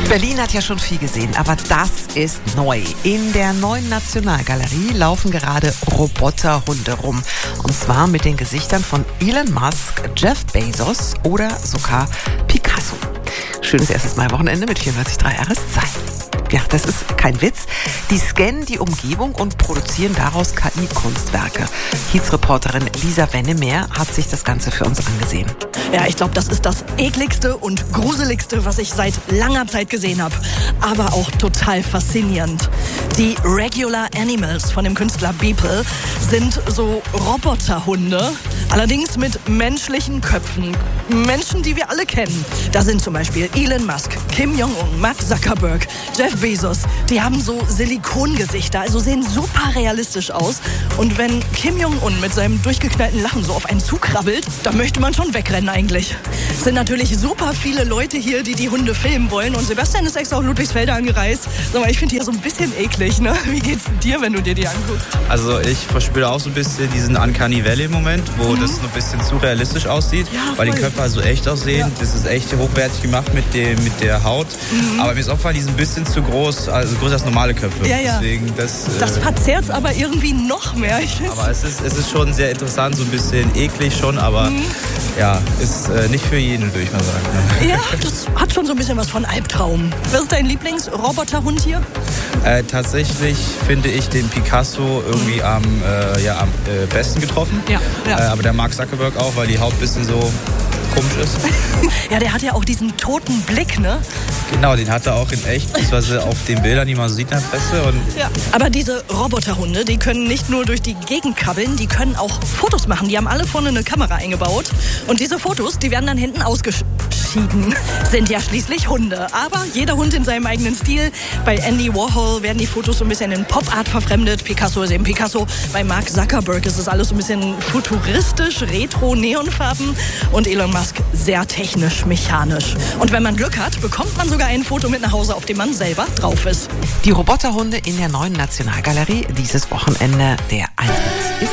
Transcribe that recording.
Berlin hat ja schon viel gesehen, aber das ist neu. In der neuen Nationalgalerie laufen gerade Roboterhunde rum. Und zwar mit den Gesichtern von Elon Musk, Jeff Bezos oder sogar Picasso. Schönes erstes Mai-Wochenende mit 94.3 RS2. Ja, das ist kein Witz. Die scannen die Umgebung und produzieren daraus KI-Kunstwerke. Kiez-Reporterin Lisa Wennemeer hat sich das Ganze für uns angesehen. Ja, ich glaube, das ist das ekligste und gruseligste, was ich seit langer Zeit gesehen habe. Aber auch total faszinierend. Die Regular Animals von dem Künstler Beeple sind so Roboterhunde, allerdings mit menschlichen Köpfen. Menschen, die wir alle kennen. Da sind zum Beispiel Elon Musk, Kim Jong-un, Mark Zuckerberg, Jeff Bezos. Die haben so Silikongesichter, also sehen super realistisch aus. Und wenn Kim Jong-un mit seinem durchgeknallten Lachen so auf einen zukrabbelt, dann möchte man schon wegrennen eigentlich. Es sind natürlich super viele Leute hier, die die Hunde filmen wollen. Und Sebastian ist extra auf Ludwigsfelde angereist. Sag mal, ich finde die ja so ein bisschen eklig, ne? Wie geht's dir, wenn du dir die anguckst? Also ich verspüre auch so ein bisschen diesen Uncanny Valley-Moment, wo das ein bisschen zu realistisch aussieht, weil die Köpfe also echt aussehen. Ja. Das ist echt hochwertig gemacht mit der Haut. Aber mir ist aufgefallen, die sind ein bisschen zu groß, also größer als normale Köpfe. Ja, ja. Deswegen das verzerrt es aber irgendwie noch mehr. Aber es ist schon sehr interessant, so ein bisschen eklig schon, aber ja, ist nicht für jeden, würde ich mal sagen. Ja, das hat schon so ein bisschen was von Albtraum. Was ist dein Lieblings-Roboterhund hier? Tatsächlich finde ich den Picasso irgendwie am besten getroffen. Ja. Aber der Mark Zuckerberg auch, weil die Haut ein bisschen so komisch ist. Ja, der hat ja auch diesen toten Blick, ne? Genau, den hat er auch in echt, beziehungsweise auf den Bildern, die man so sieht in der Presse. Ja. Aber diese Roboterhunde, die können nicht nur durch die Gegend krabbeln, die können auch Fotos machen. Die haben alle vorne eine Kamera eingebaut. Und diese Fotos, die werden dann hinten ausgeschieden. Sind ja schließlich Hunde. Aber jeder Hund in seinem eigenen Stil. Bei Andy Warhol werden die Fotos so ein bisschen in Pop-Art verfremdet. Picasso ist eben Picasso. Bei Mark Zuckerberg ist es alles so ein bisschen futuristisch, retro, Neonfarben. Und Elon Musk sehr technisch, mechanisch. Und wenn man Glück hat, bekommt man sogar ein Foto mit nach Hause, auf dem man selber drauf ist. Die Roboterhunde in der neuen Nationalgalerie dieses Wochenende der 1.